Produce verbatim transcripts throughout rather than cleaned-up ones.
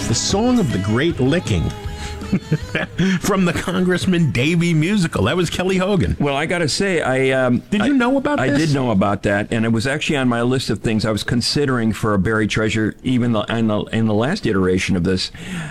the Song of the Great Licking from the Congressman Davy musical. That was Kelly Hogan. Well, I got to say, I um, did you I, know about I this? I did know about that, and it was actually on my list of things I was considering for a buried treasure, even the, in, the, in the last iteration of this.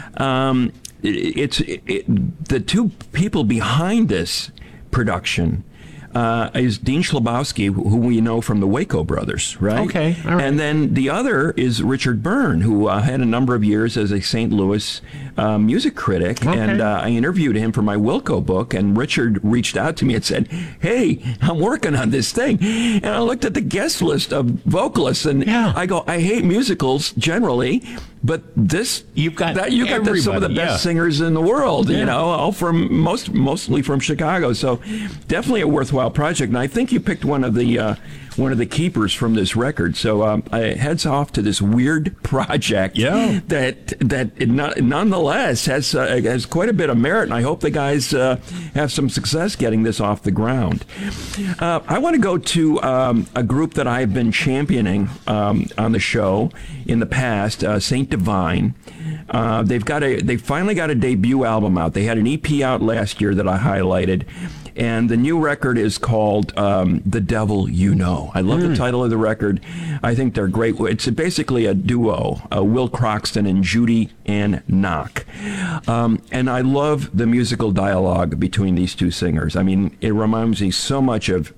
Um, it, it's it, the two people behind this production. Uh, is Dean Schlabowski, who we know from the Waco Brothers, right? Okay, all right. And then the other is Richard Byrne, who uh, had a number of years as a Saint Louis uh, music critic. Okay. And uh, I interviewed him for my Wilco book, and Richard reached out to me and said, hey, I'm working on this thing. And I looked at the guest list of vocalists, and yeah. I go, I hate musicals generally, but this you've got that you got the, some of the best yeah. singers in the world, yeah. you know, all from most mostly from Chicago. So definitely a worthwhile project. And I think you picked one of the uh, one of the keepers from this record. So um, I heads off to this weird project yeah. that that it not, nonetheless has uh, has quite a bit of merit. And I hope the guys uh, have some success getting this off the ground. Uh, I want to go to um, a group that I've been championing um, on the show in the past, uh, Saint Divine. Uh, they've got a they finally got a debut album out. They had an E P out last year that I highlighted, and the new record is called um, The Devil You Know. I love mm. the title of the record. I think they're great. It's basically a duo, uh, Will Croxton and Judy Ann Knock. Um, and I love the musical dialogue between these two singers. I mean, it reminds me so much of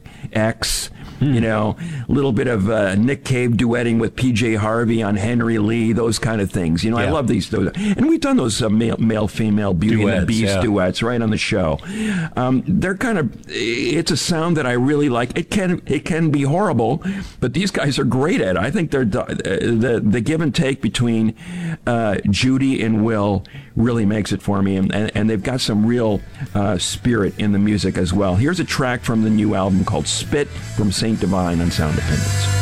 X. Hmm. You know, a little bit of uh, Nick Cave duetting with P J Harvey on Henry Lee, those kind of things. You know, yeah. I love these. Those, and we've done those uh, male, male, female, Beauty duets, and the Beast yeah. duets right on the show. Um, they're kind of, it's a sound that I really like. It can it can be horrible, but these guys are great at it. I think they're the the give and take between uh, Judy and Will really makes it for me, and, and, and they've got some real uh, spirit in the music as well. Here's a track from the new album called Spit from Saint Divine on Sound Dependence.